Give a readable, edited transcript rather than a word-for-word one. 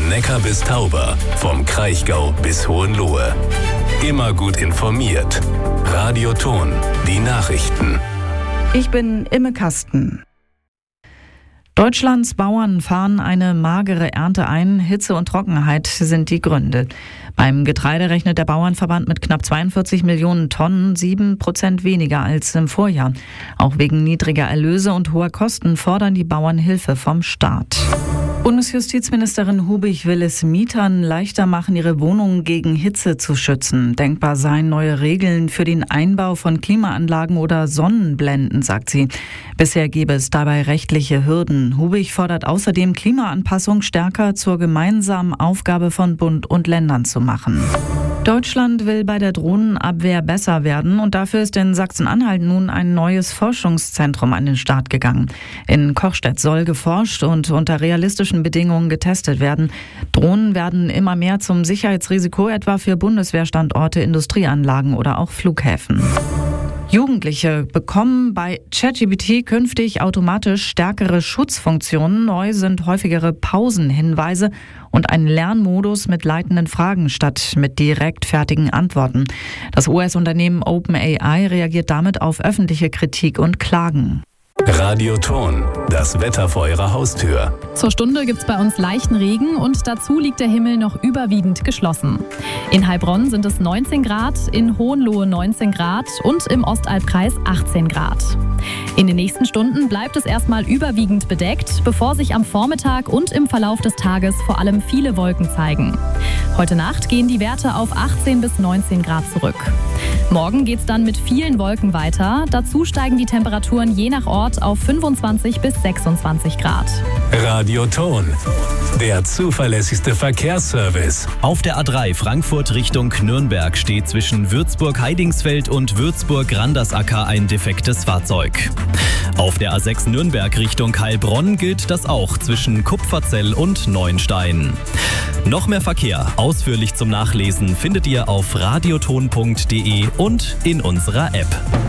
Neckar bis Tauber, vom Kraichgau bis Hohenlohe. Immer gut informiert. Radio Thon, die Nachrichten. Ich bin Imme Kasten. Deutschlands Bauern fahren eine magere Ernte ein. Hitze und Trockenheit sind die Gründe. Beim Getreide rechnet der Bauernverband mit knapp 42 Millionen Tonnen, 7% weniger als im Vorjahr. Auch wegen niedriger Erlöse und hoher Kosten fordern die Bauern Hilfe vom Staat. Bundesjustizministerin Hubig will es Mietern leichter machen, ihre Wohnungen gegen Hitze zu schützen. Denkbar seien neue Regeln für den Einbau von Klimaanlagen oder Sonnenblenden, sagt sie. Bisher gäbe es dabei rechtliche Hürden. Hubig fordert außerdem, Klimaanpassung stärker zur gemeinsamen Aufgabe von Bund und Ländern zu machen. Deutschland will bei der Drohnenabwehr besser werden und dafür ist in Sachsen-Anhalt nun ein neues Forschungszentrum an den Start gegangen. In Kochstedt soll geforscht und unter realistischen Bedingungen getestet werden. Drohnen werden immer mehr zum Sicherheitsrisiko, etwa für Bundeswehrstandorte, Industrieanlagen oder auch Flughäfen. Jugendliche bekommen bei ChatGPT künftig automatisch stärkere Schutzfunktionen. Neu sind häufigere Pausenhinweise und ein Lernmodus mit leitenden Fragen statt mit direkt fertigen Antworten. Das US-Unternehmen OpenAI reagiert damit auf öffentliche Kritik und Klagen. Radio Thon, das Wetter vor Ihrer Haustür. Zur Stunde gibt's bei uns leichten Regen und dazu liegt der Himmel noch überwiegend geschlossen. In Heilbronn sind es 19 Grad, in Hohenlohe 19 Grad und im Ostalbkreis 18 Grad. In den nächsten Stunden bleibt es erstmal überwiegend bedeckt, bevor sich am Vormittag und im Verlauf des Tages vor allem viele Wolken zeigen. Heute Nacht gehen die Werte auf 18 bis 19 Grad zurück. Morgen geht's dann mit vielen Wolken weiter. Dazu steigen die Temperaturen je nach Ort auf 25 bis 26 Grad. Radio Thon, der zuverlässigste Verkehrsservice. Auf der A3 Frankfurt Richtung Nürnberg steht zwischen Würzburg-Heidingsfeld und Würzburg-Randersacker ein defektes Fahrzeug. Auf der A6 Nürnberg Richtung Heilbronn gilt das auch zwischen Kupferzell und Neuenstein. Noch mehr Verkehr, ausführlich zum Nachlesen, findet ihr auf radiothon.de und in unserer App.